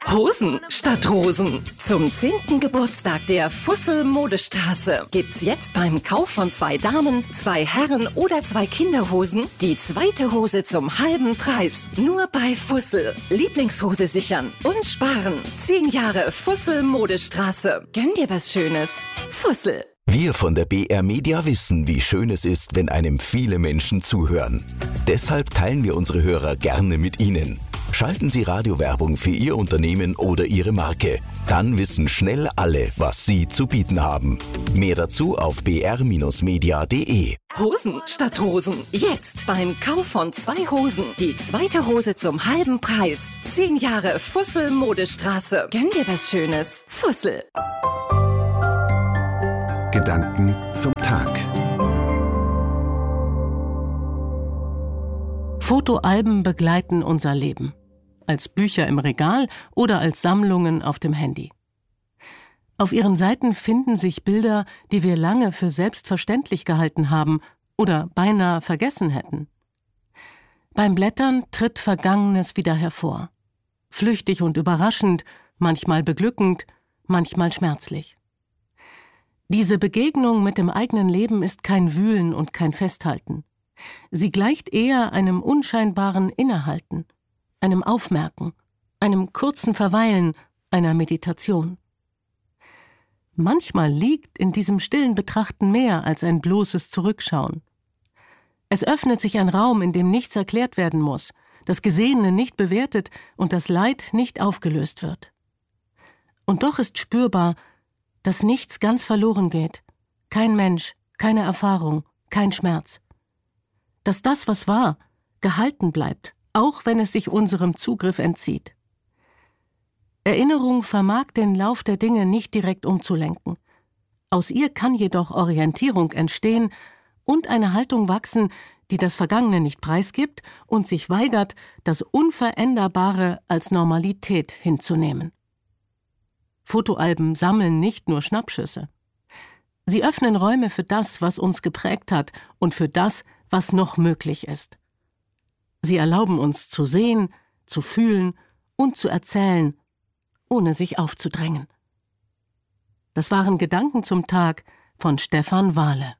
Hosen statt Rosen. Zum 10. Geburtstag der Fussel Modestraße gibt's jetzt beim Kauf von 2 Damen, 2 Herren oder 2 Kinderhosen die zweite Hose zum halben Preis. Nur bei Fussel. Lieblingshose sichern und sparen. 10 Jahre Fussel Modestraße. Gönn dir was Schönes. Fussel. Wir von der BR Media wissen, wie schön es ist, wenn einem viele Menschen zuhören. Deshalb teilen wir unsere Hörer gerne mit Ihnen. Schalten Sie Radiowerbung für Ihr Unternehmen oder Ihre Marke. Dann wissen schnell alle, was Sie zu bieten haben. Mehr dazu auf br-media.de. Hosen statt Rosen. Jetzt beim Kauf von 2 Hosen die zweite Hose zum halben Preis. 10 Jahre Fussel Modestraße. Gönn dir was Schönes. Fussel. Gedanken zum Tag. Fotoalben begleiten unser Leben. Als Bücher im Regal oder als Sammlungen auf dem Handy. Auf ihren Seiten finden sich Bilder, die wir lange für selbstverständlich gehalten haben oder beinahe vergessen hätten. Beim Blättern tritt Vergangenes wieder hervor. Flüchtig und überraschend, manchmal beglückend, manchmal schmerzlich. Diese Begegnung mit dem eigenen Leben ist kein Wühlen und kein Festhalten. Sie gleicht eher einem unscheinbaren Innehalten, einem Aufmerken, einem kurzen Verweilen, einer Meditation. Manchmal liegt in diesem stillen Betrachten mehr als ein bloßes Zurückschauen. Es öffnet sich ein Raum, in dem nichts erklärt werden muss, das Gesehene nicht bewertet und das Leid nicht aufgelöst wird. Und doch ist spürbar, dass nichts ganz verloren geht, kein Mensch, keine Erfahrung, kein Schmerz. Dass das, was war, gehalten bleibt, auch wenn es sich unserem Zugriff entzieht. Erinnerung vermag den Lauf der Dinge nicht direkt umzulenken. Aus ihr kann jedoch Orientierung entstehen und eine Haltung wachsen, die das Vergangene nicht preisgibt und sich weigert, das Unveränderbare als Normalität hinzunehmen. Fotoalben sammeln nicht nur Schnappschüsse. Sie öffnen Räume für das, was uns geprägt hat und für das, was noch möglich ist. Sie erlauben uns zu sehen, zu fühlen und zu erzählen, ohne sich aufzudrängen. Das waren Gedanken zum Tag von Stefan Wahle.